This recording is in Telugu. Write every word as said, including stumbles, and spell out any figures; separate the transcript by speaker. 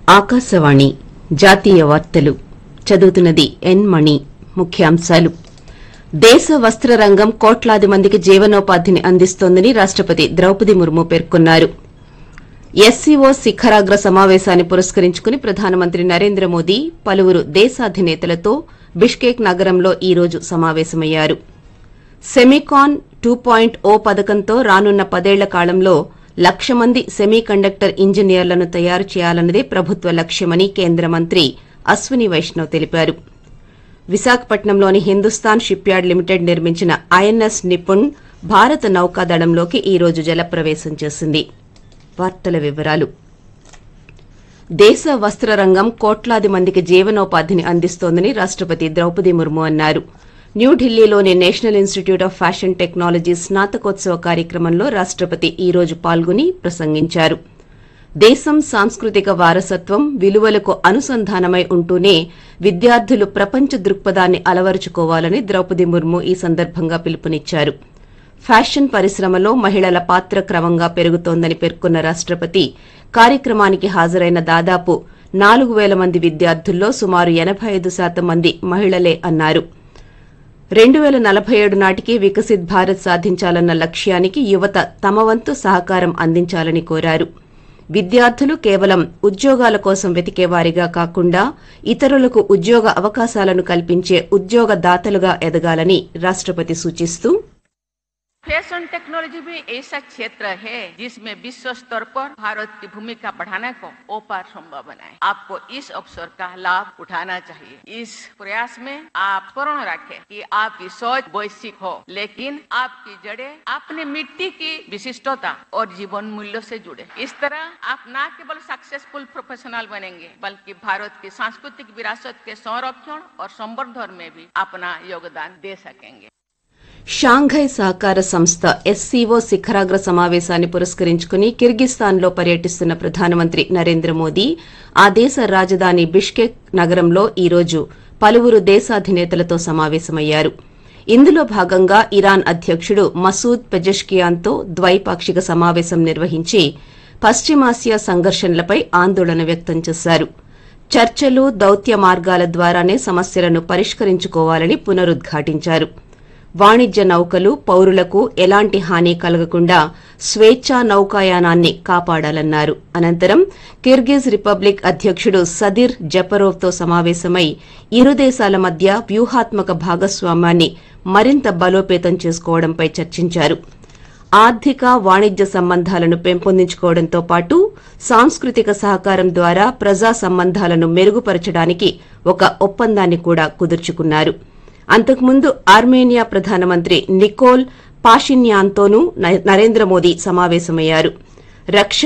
Speaker 1: ఆకాశవాణి జాతీయ వార్తలు చదువుతున్నది ఎన్ మణి. ముఖ్యాంశాలు. దేశ వస్త్ర రంగం కోట్లాది మందికి జీవనోపాధిని అందిస్తోందని రాష్టపతి ద్రౌపది ముర్ము పేర్కొన్నారు. ఎస్సీఓ శిఖరాగ్ర సమావేశాన్ని పురస్కరించుకుని ప్రధానమంత్రి నరేంద్ర మోదీ పలువురు దేశాధినేతలతో బిష్కేక్ నగరంలో ఈ రోజు సమావేశమయ్యారు. సెమికాన్ టూ పాయింట్ ఓ పథకంతో రానున్న పదేళ్ల కాలంలో లక్ష మంది సెమీ కండక్టర్ ఇంజనీర్లను తయారు చేయాలన్నదే ప్రభుత్వ లక్ష్యమని కేంద్ర మంత్రి అశ్విని వైష్ణవ్ తెలిపారు. విశాఖపట్నంలోని హిందుస్థాన్ షిప్ యార్డ్ లిమిటెడ్ నిర్మించిన ఐఎన్ఎస్ నిపుణ్ భారత నౌకాదళంలోకి ఈ రోజు జలప్రవేశం చేసింది. వార్తల వివరాలు. దేశ వస్త్ర రంగం కోట్లాది మందికి జీవనోపాధిని అందిస్తోందని రాష్టపతి ద్రౌపది ముర్ము అన్నారు. న్యూఢిల్లీలోని national institute of fashion technology స్నాతకోత్సవ కార్యక్రమంలో రాష్టపతి ఈ రోజు పాల్గొని ప్రసంగించారు. దేశం సాంస్కృతిక వారసత్వం విలువలకు అనుసంధానమై ఉంటూనే విద్యార్థులు ప్రపంచ దృక్పథాన్ని అలవరుచుకోవాలని ద్రౌపది ముర్ము ఈ సందర్భంగా పిలుపునిచ్చారు. ఫ్యాషన్ పరిశ్రమలో మహిళల పాత్ర క్రమంగా పెరుగుతోందని పేర్కొన్న రాష్టపతి కార్యక్రమానికి హాజరైన దాదాపు నాలుగు పేల మంది విద్యార్థుల్లో సుమారు ఎనబై ఐదు శాతం మంది మహిళలే అన్నారు. రెండు పేల నలభై ఏడు నాటికి వికసిత్ భారత్ సాధించాలన్న లక్ష్యానికి యువత తమ వంతు సహకారం అందించాలని కోరారు. విద్యార్థులు కేవలం ఉద్యోగాల కోసం వెతికేవారిగా కాకుండా ఇతరులకు ఉద్యోగ అవకాశాలను కల్పించే ఉద్యోగదాతలుగా ఎదగాలని రాష్టపతి సూచిస్తూ
Speaker 2: फैशन टेक्नोलॉजी भी ऐसा क्षेत्र है जिसमें विश्व स्तर पर भारत की भूमिका बढ़ाने को ओपार संभव बनाए. आपको इस अवसर का लाभ उठाना चाहिए. इस प्रयास में आप स्मरण रखें कि आपकी सोच वैश्विक हो, लेकिन आपकी जड़ें अपने मिट्टी की विशिष्टता और जीवन मूल्यों से जुड़े. इस तरह आप न केवल सक्सेसफुल प्रोफेशनल बनेंगे, बल्कि भारत की सांस्कृतिक विरासत के संरक्षण और संवर्धन में भी अपना योगदान दे सकेंगे.
Speaker 1: షాంఘై సహకార సంస్థ ఎస్సీఓ శిఖరాగ్ర సమావేశాన్ని పురస్కరించుకుని కిర్గిస్థాన్లో పర్యటిస్తున్న ప్రధానమంత్రి నరేంద్ర మోదీ ఆ దేశ రాజధాని బిష్కెక్ నగరంలో ఈ రోజు పలువురు దేశాధినేతలతో సమావేశమయ్యారు. ఇందులో భాగంగా ఇరాన్ అధ్యకుడు మసూద్ పెజెష్కియాన్తో ద్వైపాక్షిక సమావేశం నిర్వహించి పశ్చిమాసియా సంఘర్షణలపై ఆందోళన వ్యక్తం చేశారు. చర్చలు దౌత్య మార్గాల ద్వారానే సమస్యలను పరిష్కరించుకోవాలని పునరుద్ఘాటించారు. వాణిజ్య నౌకలు పౌరులకు ఎలాంటి హాని కలగకుండా స్వేచ్ఛా నౌకాయానాన్ని కాపాడాలన్నారు. అనంతరం కిర్గిజ్ రిపబ్లిక్ అధ్యకుడు సదిర్ జపరోవ్తో సమావేశమై ఇరు దేశాల మధ్య వ్యూహాత్మక భాగస్వామ్యాన్ని మరింత బలోపేతం చేసుకోవడంపై చర్చించారు. ఆర్థిక వాణిజ్య సంబంధాలను పెంపొందించుకోవడంతో పాటు సాంస్కృతిక సహకారం ద్వారా ప్రజా సంబంధాలను మెరుగుపరచడానికి ఒక ఒప్పందాన్ని కూడా కుదుర్చుకున్నారు. అంతకుముందు ఆర్మేనియా ప్రధానమంత్రి నికోల్ పాషిన్యాన్తోనూ నరేంద్ర మోదీ సమావేశమయ్యారు. రక్షణ